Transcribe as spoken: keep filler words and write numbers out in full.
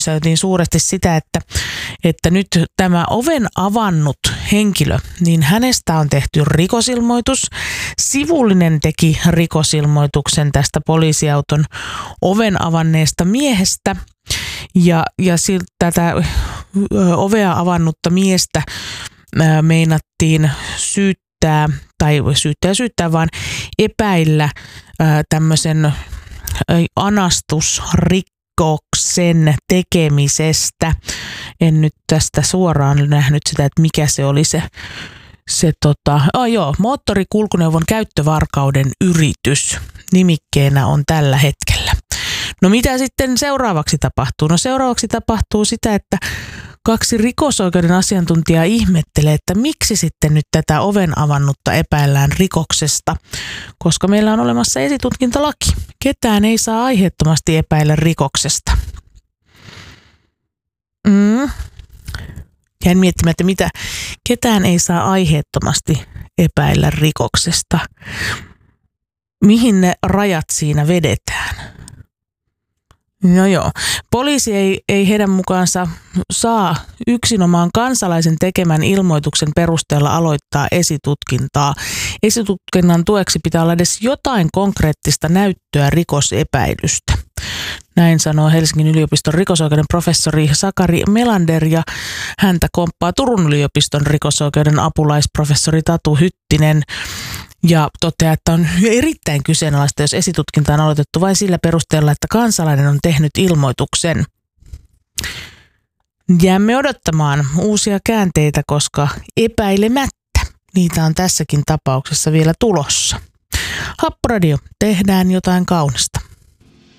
uutisoitiin suuresti sitä, että, että nyt tämä oven avannut henkilö, niin hänestä on tehty rikosilmoitus. Sivullinen teki rikosilmoituksen tästä poliisiauton oven avanneesta miehestä ja, ja siltä tätä ovea avannutta miestä ää, meinattiin syyttää, tai syyttää syyttää, vaan epäillä ää, tämmöisen ää, anastusrikoksen tekemisestä. En nyt tästä suoraan nähnyt sitä, että mikä se oli se, se tota, oh joo, moottorikulkuneuvon käyttövarkauden yritys nimikkeenä on tällä hetkellä. No mitä sitten seuraavaksi tapahtuu? No seuraavaksi tapahtuu sitä, että kaksi rikosoikeuden asiantuntijaa ihmettelee, että miksi sitten nyt tätä oven avannutta epäillään rikoksesta, koska meillä on olemassa esitutkintalaki. Ketään ei saa aiheettomasti epäillä rikoksesta. Mm. Jäin miettimään, että mitä ketään ei saa aiheettomasti epäillä rikoksesta. Mihin ne rajat siinä vedetään? No joo, poliisi ei, ei heidän mukaansa saa yksinomaan kansalaisen tekemän ilmoituksen perusteella aloittaa esitutkintaa. Esitutkinnan tueksi pitää olla edes jotain konkreettista näyttöä rikosepäilystä. Näin sanoo Helsingin yliopiston rikosoikeuden professori Sakari Melander ja häntä komppaa Turun yliopiston rikosoikeuden apulaisprofessori Tatu Hyttinen. Ja toteaa, että on erittäin kyseenalaista, jos esitutkinta on aloitettu vain sillä perusteella, että kansalainen on tehnyt ilmoituksen. Jäämme odottamaan uusia käänteitä, koska epäilemättä niitä on tässäkin tapauksessa vielä tulossa. Happoradio, tehdään jotain kaunista.